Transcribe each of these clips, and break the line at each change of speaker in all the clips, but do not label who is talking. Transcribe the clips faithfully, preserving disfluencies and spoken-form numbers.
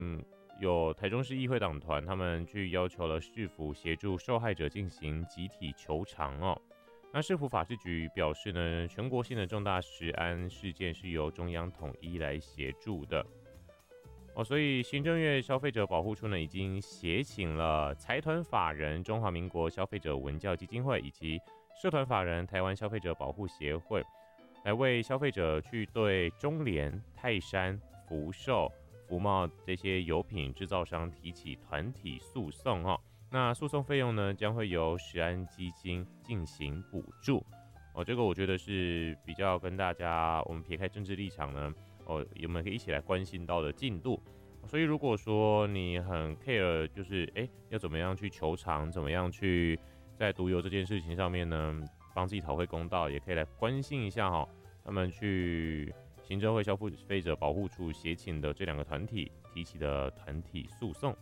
嗯，有台中市议会党团，他们去要求了市府协助受害者进行集体求偿哦。那市府法制局表示呢，全国性的重大食安事件是由中央统一来协助的哦，所以行政院消费者保护处呢，已经协请了财团法人中华民国消费者文教基金会以及社团法人台湾消费者保护协会，来为消费者去对中联、泰山、福寿、福茂这些油品制造商提起团体诉讼哦。那诉讼费用呢，将会由食安基金进行补助哦。这个我觉得是比较跟大家，我们撇开政治立场呢，哦，我们可以一起来关心到的进度。所以如果说你很 care， 就是哎，要怎么样去求偿，怎么样去在毒油这件事情上面呢，帮自己讨回公道，也可以来关心一下哈、哦，他们去行政会消费者保护处协请的这两个团体提起的团体诉讼。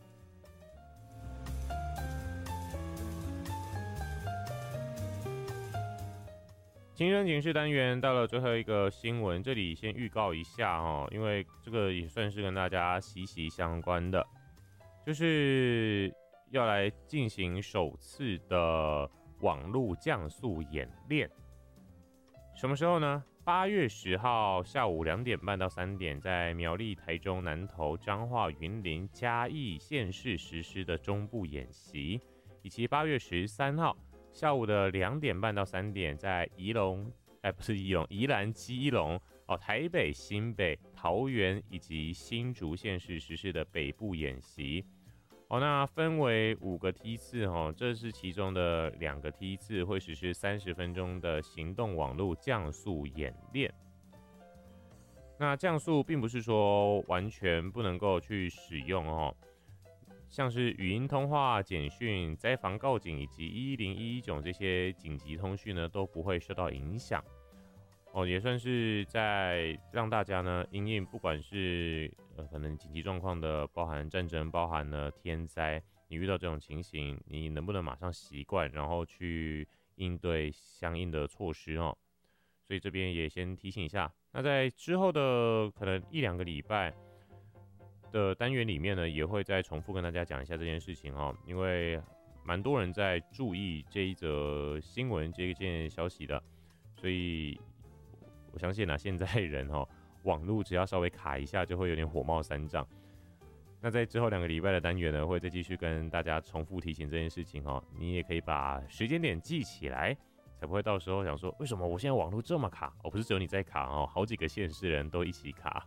亲身警示单元到了最后一个新闻，这里先预告一下哦，因为这个也算是跟大家息息相关的，就是要来进行首次的网络降速演练。什么时候呢？八月十号下午两点半到三点，在苗栗、台中、南投、彰化、云林、嘉义县市实施的中部演习，以及八月十三号。下午的两点半到三点，在宜龙，哎，不是宜龙，宜兰基隆哦，台北、新北、桃园以及新竹县市实施的北部演习哦，那分为五个梯次哦，这是其中的两个梯次会实施三十分钟的行动网络降速演练。那降速并不是说完全不能够去使用哦。像是语音通话、简讯、灾防告警以及一一零一一九这些紧急通讯呢，都不会受到影响哦，也算是在让大家呢因应不管是呃可能紧急状况的，包含战争、包含了天灾，你遇到这种情形，你能不能马上习惯，然后去应对相应的措施哦？所以这边也先提醒一下，那在之后的可能一两个礼拜的单元里面呢，也会再重复跟大家讲一下这件事情哦，因为蛮多人在注意这一则新闻这一件消息的，所以我相信啊，现在人哦，网络只要稍微卡一下，就会有点火冒三丈。那在之后两个礼拜的单元呢，会再继续跟大家重复提醒这件事情哦，你也可以把时间点记起来，才不会到时候想说为什么我现在网络这么卡？哦，不是只有你在卡哦，好几个县市人都一起卡。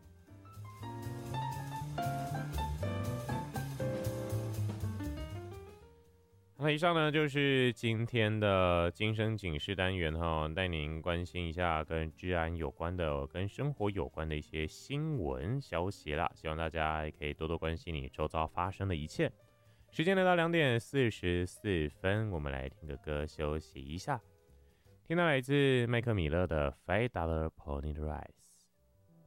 那以上呢就是今天的今生警示单元哈，带您关心一下跟治安有关的、跟生活有关的一些新闻消息啦。希望大家也可以多多关心你周遭发生的一切。时间来到两点四十四分，我们来听个歌休息一下。听到来自麦克米勒的《Five Dollar Pony Rides》。